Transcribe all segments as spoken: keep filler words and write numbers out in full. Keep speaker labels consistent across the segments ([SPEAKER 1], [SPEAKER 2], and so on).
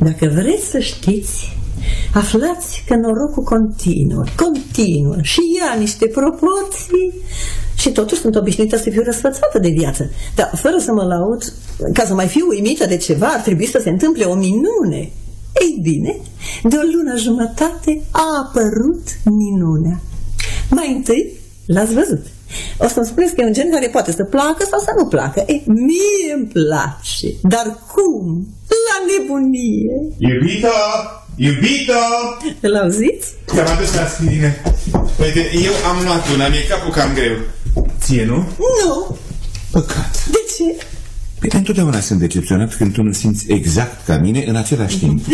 [SPEAKER 1] Dacă vreți să știți, aflați că norocul continuă, continuă și ia niște proporții. Și totuși sunt obișnuită să fiu răsfățată de viață. Dar fără să mă laud, ca să mai fiu uimită de ceva, ar trebui să se întâmple o minune. Ei bine, de o lună jumătate a apărut minunea. Mai întâi l-ați văzut. O să-mi spuneți că e un gen care poate să placă sau să nu placă. E, mie îmi place. Dar cum? La nebunie.
[SPEAKER 2] Iubito! Iubito!
[SPEAKER 1] Îl auziți?
[SPEAKER 2] Te-am adus la aspirine. Uite, eu am luat una, mi-e capul cam greu. Ție, nu?
[SPEAKER 1] Nu.
[SPEAKER 2] Păcat.
[SPEAKER 1] De ce?
[SPEAKER 2] Păi întotdeauna sunt decepționat când tu nu simți exact ca mine în același timp.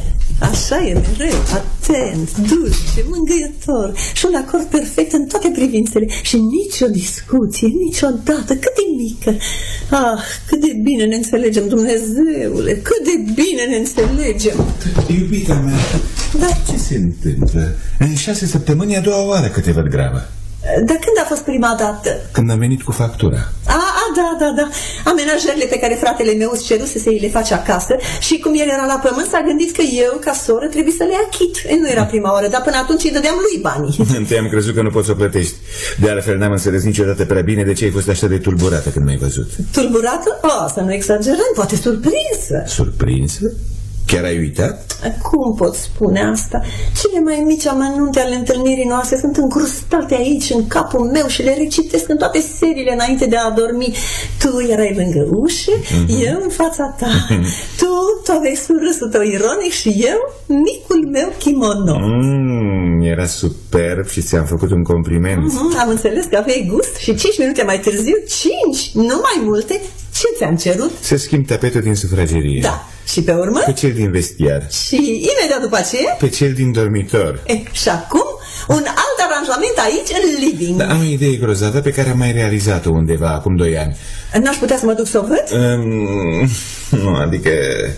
[SPEAKER 1] Așa e mereu, atent, dulce, mângâietor și un acord perfect în toate privințele și nicio discuție, niciodată, cât de mică. Ah, cât de bine ne înțelegem, Dumnezeule, cât de bine ne înțelegem.
[SPEAKER 2] Iubita mea, dar ce se întâmplă? În șase săptămâni e a doua oară că te văd gravă.
[SPEAKER 1] Dar când a fost prima dată?
[SPEAKER 2] Când am venit cu factura.
[SPEAKER 1] A, a, da, da, da. Amenajările pe care fratele meu îți ceruse să îi le face acasă și cum el era la pământ s-a gândit că eu, ca soră, trebuie să le achit. E, nu era prima oară, dar până atunci îi dădeam lui banii.
[SPEAKER 2] Te-am crezut că nu poți să o plătești. De altfel n-am înțeles niciodată prea bine de ce ai fost așa de tulburată când m-ai văzut.
[SPEAKER 1] Tulburată? O, să nu exagerăm, poate surprinsă.
[SPEAKER 2] Surprinsă? Chiar ai uitat?
[SPEAKER 1] Cum pot spune asta? Cele mai mici amănunte ale întâlnirii noastre sunt încrustate aici, în capul meu și le recitesc în toate seriile înainte de a dormi. Tu erai lângă ușă, mm-hmm. eu în fața ta. Tu, tu aveai surâsul tău ironic și eu, micul meu kimono.
[SPEAKER 2] Mm, era superb și ți-am făcut un compliment.
[SPEAKER 1] Mm-hmm, am înțeles că aveai gust și cinci minute mai târziu, cinci, nu mai multe. Ce ți-am cerut?
[SPEAKER 2] Să schimb tapetul din sufragerie.
[SPEAKER 1] Da. Și pe urmă?
[SPEAKER 2] Pe cel din vestiar.
[SPEAKER 1] Și imediat după aceea?
[SPEAKER 2] Pe cel din dormitor.
[SPEAKER 1] E, și acum un alt aranjament aici în living.
[SPEAKER 2] Da, am o idee grozavă pe care am mai realizat-o undeva acum doi ani.
[SPEAKER 1] N-aș putea să mă duc să o văd?
[SPEAKER 2] Um, nu, adică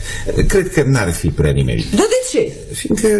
[SPEAKER 2] cred că n-ar fi prea nimerit.
[SPEAKER 1] Dar de ce?
[SPEAKER 2] Fiindcă...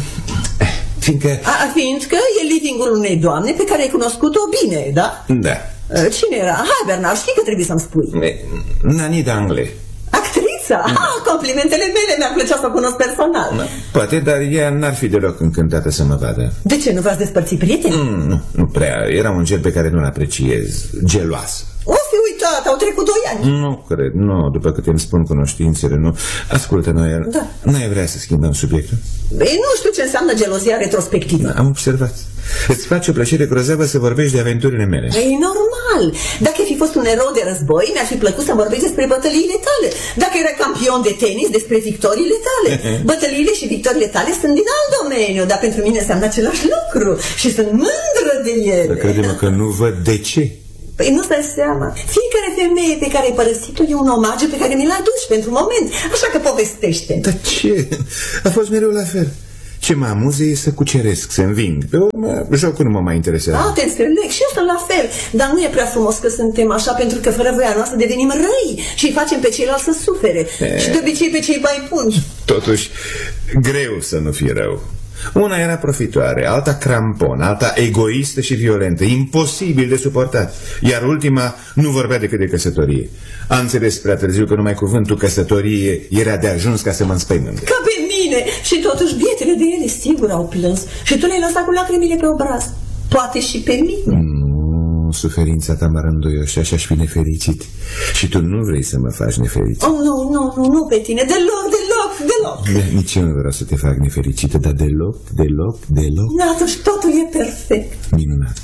[SPEAKER 2] Fiindcă...
[SPEAKER 1] A, fiindcă e livingul unei doamne pe care ai cunoscut-o bine, da?
[SPEAKER 2] Da.
[SPEAKER 1] Cine era? Hai, Bernard, știi că trebuie să-mi spui.
[SPEAKER 2] Nani d'Anglais.
[SPEAKER 1] Actrița? Da. Ah, complimentele mele, mi-ar plăcea să o cunosc personal.
[SPEAKER 2] Da. Poate, dar ea n-ar fi deloc încântată să mă vadă.
[SPEAKER 1] De ce, nu v-ați despărțit prieteni?
[SPEAKER 2] Mm, nu, nu prea, era un gel pe care nu-l apreciez. Geloasă.
[SPEAKER 1] O fi uitat, au trecut doi ani.
[SPEAKER 2] Nu cred, nu, după cât îmi spun cunoștințele, nu. Ascultă, Noel,
[SPEAKER 1] da.
[SPEAKER 2] N-ai vrea să schimbăm subiectul?
[SPEAKER 1] Ei, nu știu ce înseamnă gelozia retrospectivă.
[SPEAKER 2] Am observat. Îți face o plăcere grozavă să vorbești de aventurile mele.
[SPEAKER 1] E normal. Dacă ai fi fost un erou de război, mi-ar fi plăcut să vorbești despre bătăliile tale. Dacă erai campion de tenis, despre victoriile tale. Bătăliile și victoriile tale sunt din alt domeniu, dar pentru mine înseamnă același lucru și sunt mândră de ele.
[SPEAKER 2] Crede-mă că nu văd de ce.
[SPEAKER 1] Păi nu-ți dai seama. Fiecare femeie pe care ai părăsit-o e un omagiu pe care mi l-a adus pentru moment. Așa că povestește.
[SPEAKER 2] Dar ce? A fost mereu la fel. Ce mă amuză e să cuceresc, să înving. Pe urmă, jocul nu mă mai interesează.
[SPEAKER 1] Da, te înțeleg și eu sunt la fel. Dar nu e prea frumos că suntem așa, pentru că fără voia noastră devenim răi și îi facem pe ceilalți să sufere. E... Și de obicei pe cei mai buni.
[SPEAKER 2] Totuși, greu să nu fii rău. Una era profitoare, alta crampon, alta egoistă și violentă, imposibil de suportat. Iar ultima nu vorbea decât de căsătorie. A înțeles prea târziu că numai cuvântul căsătorie era de ajuns ca să mă înspăimânt.
[SPEAKER 1] Ca pe mine! Și totuși bietele de ele sigur au plâns. Și tu le-ai lăsat cu lacrimile pe obraz. Poate și pe mine.
[SPEAKER 2] Nu, suferința ta mă rânduioșea și aș fi nefericit. Și tu nu vrei să mă faci nefericit.
[SPEAKER 1] Oh, nu, nu, nu, nu pe tine, deloc, deloc, deloc.
[SPEAKER 2] Da, nici eu nu vreau să te fac nefericită, dar deloc, deloc, deloc.
[SPEAKER 1] Da, atunci totul e perfect.
[SPEAKER 2] Minunat.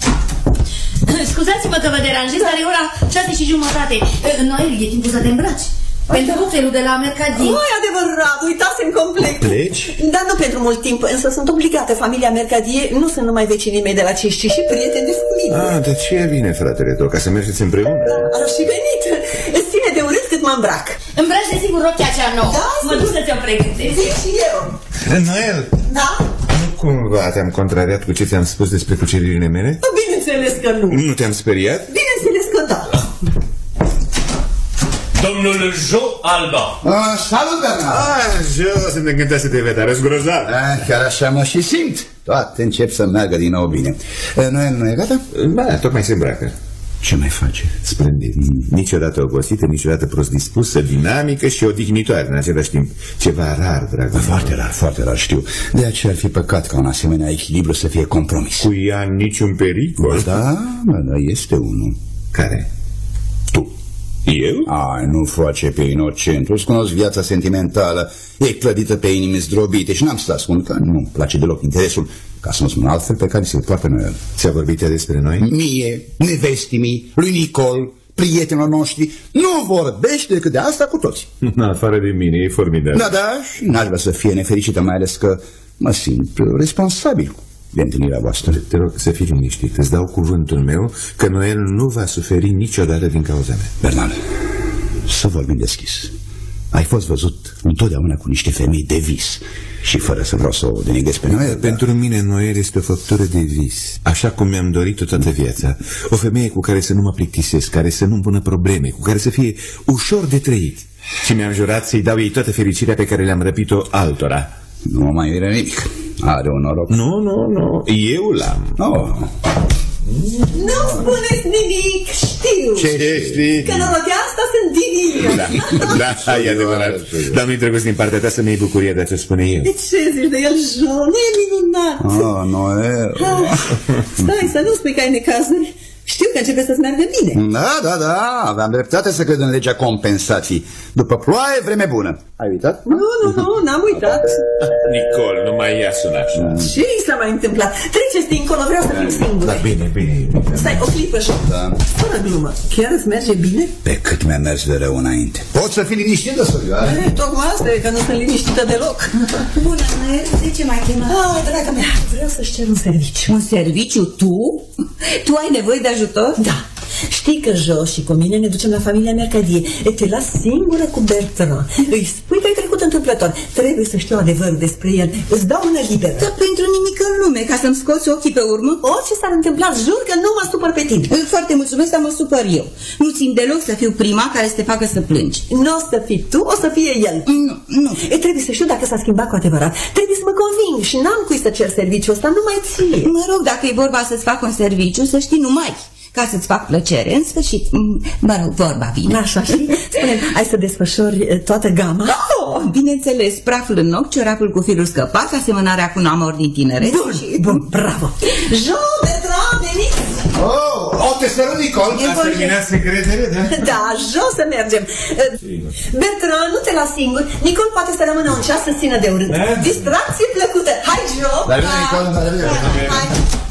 [SPEAKER 3] Scuzați-mă că vă deranjez, dar e ora șase și jumătate. Noel, e timpul să te îmbraci. Pentru hotelul de la Mercadie.
[SPEAKER 1] Nu, e adevărat, uitasem complet.
[SPEAKER 2] Pleci?
[SPEAKER 1] Dar nu pentru mult timp, însă sunt obligată. Familia Mercadie nu sunt numai vecinii mei de la Ciști, ci și prieteni de familie.
[SPEAKER 2] Ah, de ce vine, fratele tău? Ca să mergeți împreună?
[SPEAKER 1] Da, aș fi venit. Îți ține de urât cât mă îmbrac.
[SPEAKER 3] Îmbraci de sigur rochia cea nouă.
[SPEAKER 1] Da,
[SPEAKER 3] mă duc să ți-o pregătesc.
[SPEAKER 1] Zic și eu.
[SPEAKER 2] Noel!
[SPEAKER 1] Da?
[SPEAKER 2] Nu cumva te-am contrariat cu ce ți-am spus despre cuceririle mele?
[SPEAKER 1] Bineînțeles că nu.
[SPEAKER 2] Nu te-am speriat?
[SPEAKER 1] Bineînțeles că da.
[SPEAKER 4] Domnul Jo Alba.
[SPEAKER 5] Ah, salut, Bernard!
[SPEAKER 2] Ah, Jo, sunt încântat să te văd, arăți grozav.
[SPEAKER 5] Ah, chiar așa mă și simt. Toate încep să meargă din nou bine. Noel nu e gata?
[SPEAKER 2] Da, tocmai se îmbracă.
[SPEAKER 5] Ce mai face?
[SPEAKER 2] Splendid. Niciodată obosită, niciodată prost dispusă, dinamică și odihnitoare în același timp. Ceva rar, dragă.
[SPEAKER 5] Foarte rar, foarte rar, știu. De aceea ar fi păcat ca un asemenea echilibru să fie compromis.
[SPEAKER 2] Cu ea niciun pericol.
[SPEAKER 5] Da, da, da, este unul.
[SPEAKER 2] Care?
[SPEAKER 5] Tu.
[SPEAKER 2] Eu?
[SPEAKER 5] Ai, nu face pe inocentul. Îți cunosc viața sentimentală. E clădită pe inimi zdrobite și n-am să spun că nu-mi place deloc interesul, ca să nu spun altfel, pe care se poartă Noel.
[SPEAKER 2] Ți-a vorbit despre noi?
[SPEAKER 5] Mie, nevestimii, lui Nicol, prietenilor noștri, nu vorbește decât de asta cu toți.
[SPEAKER 2] În afară de mine, e formidabil.
[SPEAKER 5] Da, da, și n-aș vrea să fie nefericită, mai ales că mă simt responsabil de întâlnirea voastră.
[SPEAKER 2] Te rog să fii liniștit. Îți dau cuvântul meu că Noel nu va suferi niciodată din cauza mea.
[SPEAKER 5] Bernal, să vorbim deschis. Ai fost văzut întotdeauna cu niște femei de vis. Și fără să vreau să o deneghez pe Noel.
[SPEAKER 2] Pentru dar... mine Noel este o făptură de vis, așa cum mi-am dorit-o toată viața. O femeie cu care să nu mă plictisesc, care să nu-mi pună probleme, cu care să fie ușor de trăit. Și mi-am jurat să-i dau ei toată fericirea pe care le-am răpit-o altora.
[SPEAKER 5] Nu mai era nimic. Are un noroc.
[SPEAKER 2] Nu, nu, nu, eu l-am.
[SPEAKER 5] Oh.
[SPEAKER 1] Nu spuneți nimic, știu.
[SPEAKER 2] Ce știi?
[SPEAKER 1] Că norochea asta sunt divine.
[SPEAKER 2] Da, da, e adevărat. Dar nu-i drăguț din partea ta să mi-ai bucurie de ce spune eu.
[SPEAKER 1] De ce zici de el, Jo? Nu e minunat.
[SPEAKER 5] Oh, Noel.
[SPEAKER 1] Stai, să nu spui că ai necazuri. Știu că începe să-ți meargă bine.
[SPEAKER 5] Da, da, da, aveam dreptate să cred în legea compensației. După ploaie, vreme bună. Ai uitat?
[SPEAKER 1] Nu, nu, nu, n-am uitat.
[SPEAKER 2] Nicol, nu mai ia sună așa.
[SPEAKER 1] Ce i s-a mai întâmplat? Treceți dincolo, vreau să fim singuri.
[SPEAKER 2] Da, bine, bine.
[SPEAKER 1] Stai, o clipă, Jo.
[SPEAKER 5] Da.
[SPEAKER 1] Fără glumă, chiar îți merge bine?
[SPEAKER 5] Pe cât mi-a mers de rău înainte. Poți să fii liniștită, Sofia?
[SPEAKER 1] E, tocmai asta e, că nu sunt liniștită deloc.
[SPEAKER 3] Bună, Noel, de ce m-ai chemat?
[SPEAKER 1] Ah, draga mea, vreau să-și cer un serviciu.
[SPEAKER 3] Un serviciu? Tu? Tu ai nevoie de ajutor?
[SPEAKER 1] Da. Știi că Jo și cu mine ne ducem la familia Mercadie. Te las singură cu Bertrand. Îi spui că ai trecut întâmplător. Trebuie să știu adevărul despre el. Îți dau mână liberă.
[SPEAKER 3] Dar pentru nimic în lume, ca să-mi scoți ochii pe urmă?
[SPEAKER 1] Orice s-ar întâmpla, jur că nu mă supăr pe tine.
[SPEAKER 3] Foarte mulțumesc, dar mă supăr eu. Nu țin deloc să fiu prima care să te facă să plângi.
[SPEAKER 1] Nu o să fii tu, o să fie el.
[SPEAKER 3] Nu, nu.
[SPEAKER 1] E, trebuie să știu dacă s-a schimbat cu adevărat. Trebuie să mă conving și n-am cui să cer serviciul ăsta, numai ție.
[SPEAKER 3] Mă rog, dacă e vorba să-ți fac un serviciu, să știi numai ca să-ți fac plăcere. În sfârșit, mă rog, vorba vine.
[SPEAKER 1] Așa, și spune, ai să desfășori toată gama?
[SPEAKER 3] Oh, bineînțeles, praful în ochi, ciorapul cu firul scăpat, asemănarea cu un amor din tineret.
[SPEAKER 1] Bun, și... bun, bravo. Jo, Bertrand, veniți!
[SPEAKER 5] Oh, o te sărut, Nicol.
[SPEAKER 2] Ați terminat secretele, da?
[SPEAKER 1] Da, Jo, să mergem. Bertrand, nu te las singur. Nicol poate să rămână un ceas să țină de urât. Distracție plăcută. Hai, Jo!
[SPEAKER 5] La revedere, Nicol, la revedere.
[SPEAKER 1] Hai.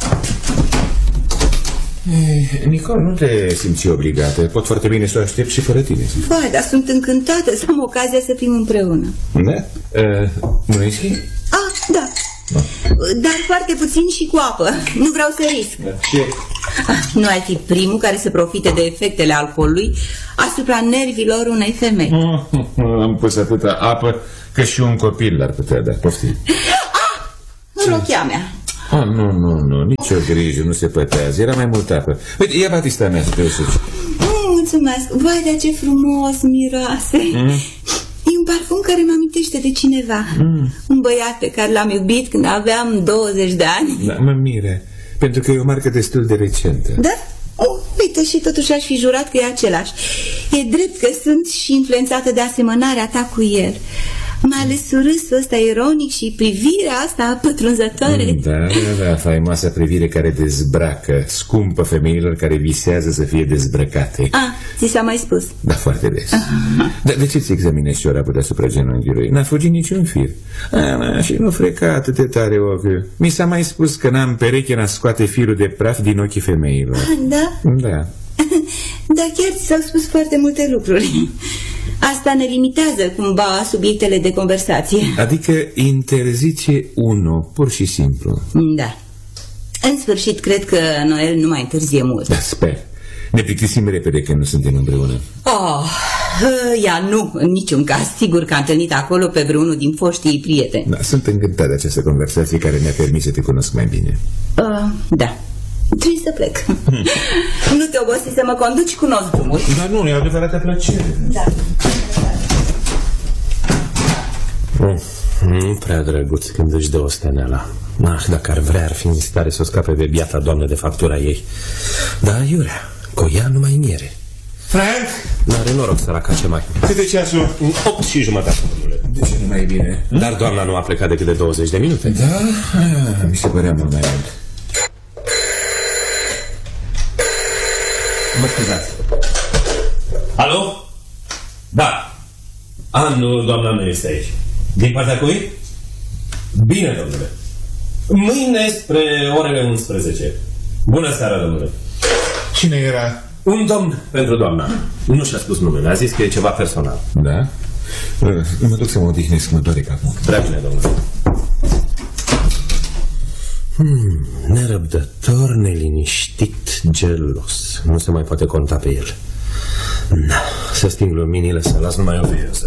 [SPEAKER 2] Nicol, nu te simți obligată. Pot foarte bine să o aștept și fără tine.
[SPEAKER 3] Vai, dar sunt încântată să am ocazia să fim împreună.
[SPEAKER 2] Da? Uh, nu ești?
[SPEAKER 3] Ah, da.
[SPEAKER 2] Da.
[SPEAKER 3] Dar foarte puțin și cu apă. Nu vreau să risc.
[SPEAKER 2] Da. Ce?
[SPEAKER 3] Ah, nu ai fi primul care să profite de efectele alcoolului asupra nervilor unei femei.
[SPEAKER 2] Am pus atâta apă că și un copil l-ar putea da. Poftim.
[SPEAKER 3] Ah, rochia mea.
[SPEAKER 2] Ah, nu, nu, nu, nicio grijă, nu se pătează. Era mai multă apă. Uite, ia batista mea să te usuci.
[SPEAKER 3] Mm, mulțumesc. Vai, dar ce frumos miroase. Mm. E un parfum care mă amintește de cineva. Mm. Un băiat pe care l-am iubit când aveam douăzeci de ani.
[SPEAKER 2] Da, mă mire, pentru că e o marcă destul de recentă.
[SPEAKER 3] Da? Oh, uite, și totuși aș fi jurat că e același. E drept că sunt și influențată de asemănarea ta cu el. Mai ales surâsul ăsta ironic și privirea asta pătrunzătoare.
[SPEAKER 2] Da, da, da, faimoasa privire care dezbracă, scumpă femeilor care visează să fie dezbrăcate.
[SPEAKER 3] Ah, ți s-a mai spus?
[SPEAKER 2] Da, foarte des. Dar de ce ți examinezi ciorapul deasupra genunchiului? N-a fugit niciun fir. A, și nu freca atât de tare ochiul. Mi s-a mai spus că n-am pereche n-a scoate firul de praf din ochii femeilor.
[SPEAKER 3] Ah, da?
[SPEAKER 2] Da.
[SPEAKER 3] Dar chiar ți s-au spus foarte multe lucruri. Asta ne limitează cumva subiectele de conversație.
[SPEAKER 2] Adică interzice unul, pur și simplu.
[SPEAKER 3] Da. În sfârșit, cred că Noel nu mai întârzie mult.
[SPEAKER 2] Da, sper. Ne plictisim repede când nu suntem împreună.
[SPEAKER 3] Oh, ea nu, în niciun caz. Sigur că a întâlnit acolo pe vreunul din foștii prieteni.
[SPEAKER 2] Da, sunt încântat de această conversație care mi-a permis să te cunosc mai bine.
[SPEAKER 3] uh, Da. Trebuie să plec. Hmm. Nu te obosi să mă conduci, cunosc drumul.
[SPEAKER 2] Dar nu, e adevărată plăcere.
[SPEAKER 3] Da.
[SPEAKER 4] Mm, nu prea drăguț când își dă o steneala. Ah, dacă ar vrea, ar fi în stare să o scape de biata doamnă de factura ei. Da, iurea, Cu ea numai miere.
[SPEAKER 2] Frank!
[SPEAKER 4] N-are noroc săraca ce mai.
[SPEAKER 2] Câte ceasul?
[SPEAKER 4] Opt și jumătate, domnule.
[SPEAKER 2] De ce nu mai e bine?
[SPEAKER 4] Dar doamna nu a plecat decât de douăzeci de minute.
[SPEAKER 2] Da? Ah, mi se părea mult mai mult. Mă scuzați.
[SPEAKER 4] Alo? Da. A, nu, doamna nu este aici. Din partea cui? Bine, domnule. Mâine spre orele unsprezece. Bună seara, domnule.
[SPEAKER 2] Cine era?
[SPEAKER 4] Un domn pentru doamna. Nu și-a spus numele, a zis că e ceva personal.
[SPEAKER 2] Da? Mă duc să mă odihnesc, mă doare capul.
[SPEAKER 4] Prea bine, domnule. Hmm, nerăbdător, neliniștit, gelos. Nu se mai poate conta pe el. Da, să sting luminile, să las numai o vieză.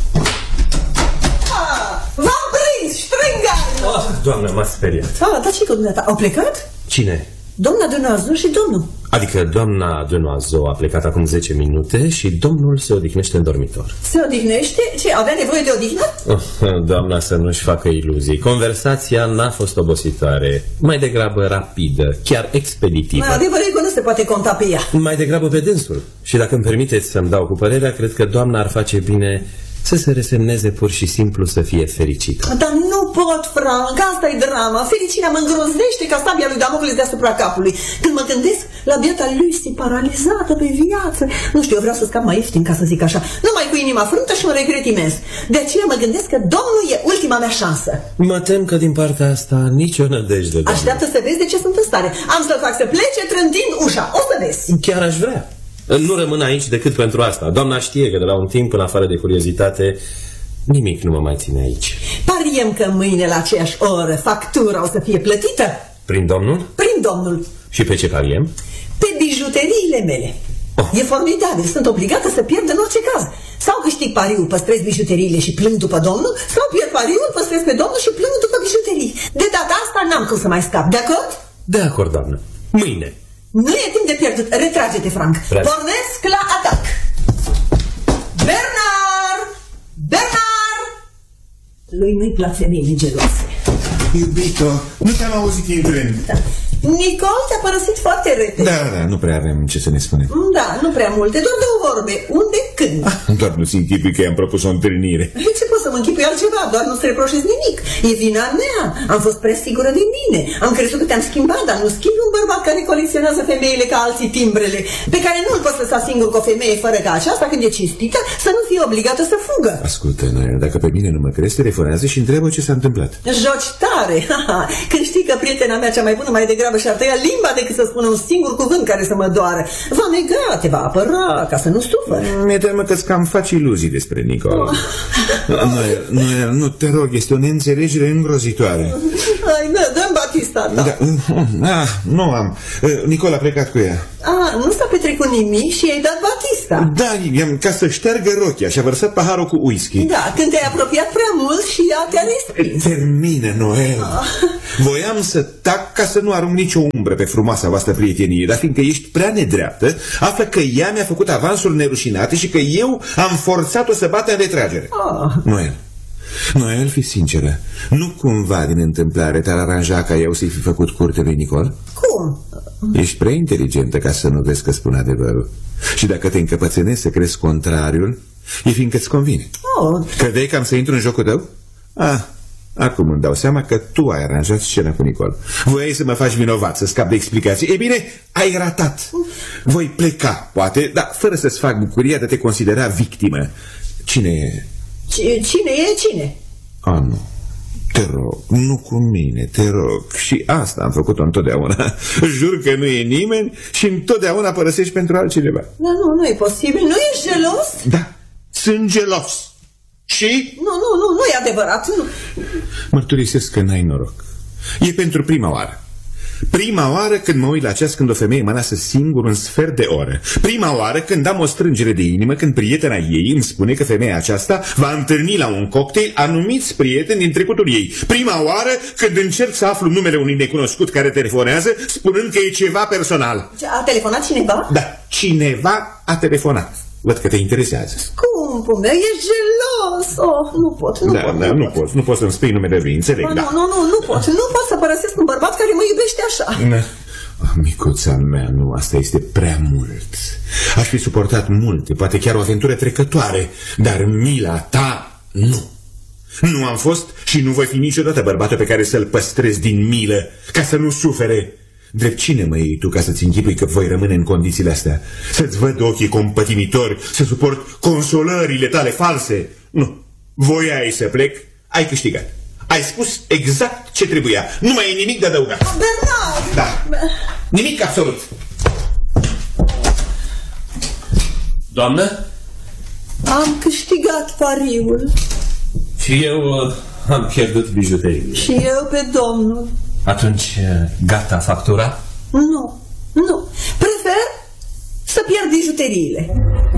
[SPEAKER 1] Ah, v-am prins, ștrângan!
[SPEAKER 4] Oh, doamna, m-a speriat.
[SPEAKER 1] Ah, dar ce cu dumneata? Au plecat?
[SPEAKER 4] Cine?
[SPEAKER 1] Doamna Dunoazu și domnul.
[SPEAKER 4] Adică doamna Dunoazu a plecat acum zece minute și domnul se odihnește în dormitor.
[SPEAKER 1] Se odihnește? Ce, avea nevoie de odihnă?
[SPEAKER 4] Oh, doamna să nu-și facă iluzii. Conversația n-a fost obositoare. Mai degrabă rapidă, chiar expeditivă.
[SPEAKER 1] Adevărul e că nu se poate conta pe ea.
[SPEAKER 4] Mai degrabă pe dânsul. Și dacă îmi permiteți să-mi dau cu părerea, cred că doamna ar face bine să se resemneze pur și simplu să fie fericită.
[SPEAKER 1] Dar nu pot, Frank, asta e drama. Fericirea mă îngrozdește ca sabia lui Damocles deasupra capului. Când mă gândesc la biata Lucy paralizată pe viață. Nu știu, eu vreau să scap mai ieftin, ca să zic așa. Numai cu inima frântă și un regret imens. De aceea mă gândesc că domnul e ultima mea șansă.
[SPEAKER 4] Mă tem că din partea asta nicio nădejde, doamne.
[SPEAKER 1] Așteaptă să vezi de ce sunt în stare. Am să-l fac să plece trântind ușa. O să vezi.
[SPEAKER 4] Chiar aș vrea. Nu rămân aici decât pentru asta. Doamna știe că de la un timp, în afară de curiozitate, nimic nu mă mai ține aici.
[SPEAKER 1] Pariem că mâine la aceeași oră factura o să fie plătită.
[SPEAKER 4] Prin domnul?
[SPEAKER 1] Prin domnul.
[SPEAKER 4] Și pe ce pariem?
[SPEAKER 1] Pe bijuteriile mele. Oh. E formidabil, sunt obligată să pierd în orice caz. Sau câștig pariul, păstrez bijuteriile și plâng după domnul, sau pierd pariul, păstrez pe domnul și plâng după bijuterii. De data asta n-am cum să mai scap, de acord?
[SPEAKER 4] De acord, doamnă. Mâine.
[SPEAKER 1] Nu e timp de pierdut, retrage-te, Frank.
[SPEAKER 4] Prea.
[SPEAKER 1] Pornesc la atac. Bernard! Bernard! Lui nu-i plac femeile geloase.
[SPEAKER 2] Iubito, nu te-am auzit intrând.
[SPEAKER 1] Da. Nicol te-a părăsit foarte repede.
[SPEAKER 2] Da, da, nu prea avem ce să ne spunem.
[SPEAKER 1] Da, nu prea multe, doar două vorbe. Unde, când?
[SPEAKER 2] Ah, doar nu-ți închipui că i-am propus o întâlnire.
[SPEAKER 1] Ce pot să mă închipui altceva? Doar nu-ți reproșez nimic. E vina mea. Am fost prea sigură de mine. Am crezut că te-am schimbat, dar nu schimbi un bărbat care colecționează femeile ca alții timbrele, pe care nu-l poți lăsa singur cu o femeie fără ca aceasta, când e cinstită, să nu fie obligată să fugă.
[SPEAKER 2] Ascultă, Noel, dacă pe mine nu mă crezi, telefonează și întreabă ce s-a întâmplat.
[SPEAKER 1] Joci tare. Când știi că prietena mea cea mai bună mai degrabă și-ar tăia limba decât să spună un singur cuvânt care să mă doară. Va nega, te va apăra, ca să nu suferi.
[SPEAKER 2] Mi-e teamă că-ți cam faci iluzii despre Nicol. Oh. Noel, Noel, nu, te rog, este o neînțelegere îngrozitoare.
[SPEAKER 1] Hai, dă, dă-mi Batista ta.
[SPEAKER 2] Da, ah, nu am. Nicol a plecat cu ea.
[SPEAKER 1] Ah, nu s-a petrecut nimic și i-ai dat Batista.
[SPEAKER 2] Da, i-am ca să șteargă rochia și a vărsat paharul cu whisky.
[SPEAKER 1] Da, când te-ai apropiat prea mult și ea te-a respins.
[SPEAKER 2] Termine, Noel.
[SPEAKER 1] Ah.
[SPEAKER 2] Voiam să tac ca să nu arunc nicio umbră pe frumoasa voastră prietenie, dar fiindcă ești prea nedreaptă, află că ea mi-a făcut avansul nerușinate și că eu am forțat-o să bată în retragere.
[SPEAKER 1] Ah.
[SPEAKER 2] Noel, Noel, fi sinceră, nu cumva din întâmplare te-ar aranja ca eu să-i fi făcut curte lui Nicol?
[SPEAKER 1] Cum?
[SPEAKER 2] Ești prea inteligentă ca să nu vezi că spun adevărul. Și dacă te încăpățânezi să crezi contrariul, e fiindcă-ți convine.
[SPEAKER 1] Oh.
[SPEAKER 2] Credeai că am să intru în jocul tău? Ah, acum îmi dau seama că tu ai aranjat scena cu Nicol. Voiai să mă faci vinovat, să scap de explicații. Ei bine, ai ratat. Voi pleca, poate, dar fără să-ți fac bucuria de a te considera victimă. Cine e?
[SPEAKER 1] Cine e cine?
[SPEAKER 2] Ah, nu. Te rog, nu cu mine, te rog. Și asta am făcut-o întotdeauna. Jur că nu e nimeni și întotdeauna părăsești pentru altcineva.
[SPEAKER 1] Da, nu, nu e posibil. Nu ești gelos?
[SPEAKER 2] Da, sunt gelos. Și?
[SPEAKER 1] Nu, nu, nu, nu e adevărat. Nu.
[SPEAKER 2] Mărturisesc că n-ai noroc. E pentru prima oară. Prima oară când mă uit la ceas când o femeie mă lasă singur un sfert de oră. Prima oară când am o strângere de inimă când prietena ei îmi spune că femeia aceasta va întâlni la un cocktail anumiți prieteni din trecutul ei. Prima oară când încerc să aflu numele unui necunoscut care telefonează spunând că e ceva personal.
[SPEAKER 1] A telefonat cineva?
[SPEAKER 2] Da, cineva a telefonat. Văd că te interesează.
[SPEAKER 1] Scumpul meu, ești gelos. Oh, nu pot, nu
[SPEAKER 2] da,
[SPEAKER 1] pot.
[SPEAKER 2] Da,
[SPEAKER 1] nu,
[SPEAKER 2] nu
[SPEAKER 1] pot.
[SPEAKER 2] poți, nu poți să-mi spui numele lui, înțeleg,
[SPEAKER 1] ba,
[SPEAKER 2] da.
[SPEAKER 1] Nu, nu, nu, nu pot. Nu pot să părăsesc un bărbat care mă iubește așa.
[SPEAKER 2] Da. Oh, micuța mea, nu, asta este prea mult. Aș fi suportat multe, poate chiar o aventură trecătoare, dar mila ta, nu. Nu am fost și nu voi fi niciodată bărbatul pe care să-l păstrez din milă, ca să nu sufere. Drept cine mă iei tu ca să-ți închipui că voi rămâne în condițiile astea? Să-ți văd ochii compătimitori, să suport consolările tale false? Nu, voiai să plec, ai câștigat. Ai spus exact ce trebuia. Nu mai e nimic de adăugat.
[SPEAKER 1] Bernard!
[SPEAKER 2] Da, nimic absolut.
[SPEAKER 4] Doamnă?
[SPEAKER 1] Am câștigat pariul.
[SPEAKER 4] Și eu uh, am pierdut bijuteriile.
[SPEAKER 1] Și eu pe domnul.
[SPEAKER 4] Atunci, uh, gata factura?
[SPEAKER 1] Nu, nu. Prefer să pierd bijuteriile.